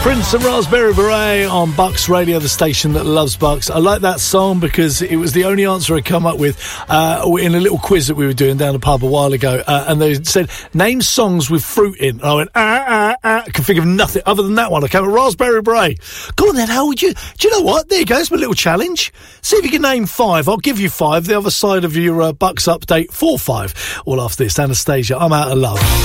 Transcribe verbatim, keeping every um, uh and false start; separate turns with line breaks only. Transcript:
Prince and Raspberry Beret on Bucks Radio, the station that loves Bucks. I like that song because it was the only answer I come up with uh, in a little quiz that we were doing down the pub a while ago. Uh, and they said, name songs with fruit in. And I went, ah, ah, ah. I can think of nothing other than that one. I came with Raspberry Beret. Go on then, how would you... Do you know what? There you go. It's my little challenge. See if you can name five. I'll give you five. The other side of your uh, Bucks update, four five. All after this, Anastasia, I'm Out of Love.